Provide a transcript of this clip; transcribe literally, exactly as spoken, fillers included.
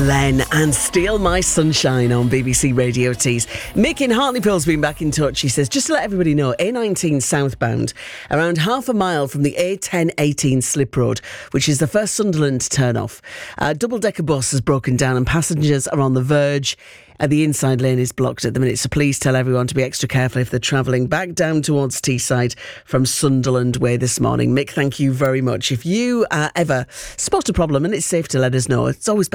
Len and Steal My Sunshine on B B C Radio Tees. Mick in Hartlepool's been back in touch. He says, just to let everybody know, A nineteen southbound, around half a mile from the A ten eighteen slip road, which is the first Sunderland turn-off. A double-decker bus has broken down and passengers are on the verge. And the inside lane is blocked at the minute, so please tell everyone to be extra careful if they're travelling back down towards Teesside from Sunderland Way this morning. Mick, thank you very much. If you uh, ever spot a problem, and it's safe to let us know, it's always